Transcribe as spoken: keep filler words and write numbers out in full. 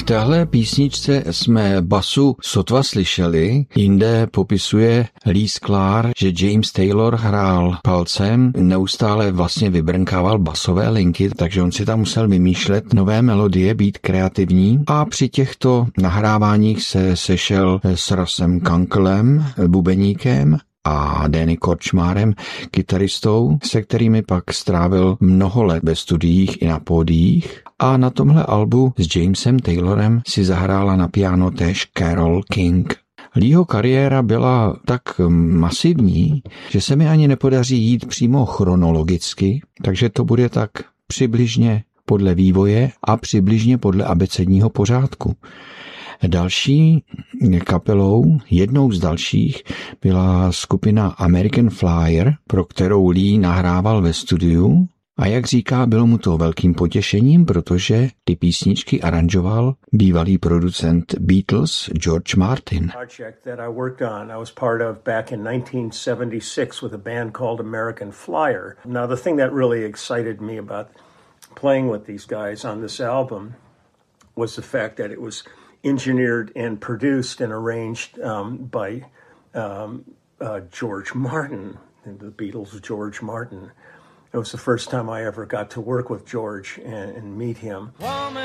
téhle písničce jsme basu sotva slyšeli, jinde popisuje Lee Sklar, že James Taylor hrál palcem, neustále vlastně vybrnkával basové linky, takže on si tam musel vymýšlet nové melodie, být kreativní a při těchto nahráváních se sešel s Russem Kunkelem, bubeníkem, a Danny Korčmárem, kytaristou, se kterými pak strávil mnoho let ve studiích i na pódiích. A na tomhle albu s Jamesem Taylorem si zahrála na piano též Carole King. Leeho kariéra byla tak masivní, že se mi ani nepodaří jít přímo chronologicky, takže to bude tak přibližně podle vývoje a přibližně podle abecedního pořádku. Další kapelou, jednou z dalších, byla skupina American Flyer, pro kterou Lee nahrával ve studiu. A jak říká, bylo mu to velkým potěšením, protože ty písničky aranžoval bývalý producent Beatles George Martin. Project that I worked on, I was part of back in nineteen seventy-six with a band called American Flyer. Now the thing that really excited me about playing with these guys on this album was the fact that it was engineered and produced and arranged um, by um, uh, George Martin, the Beatles' George Martin. It was the first time I ever got to work with George and, and meet him.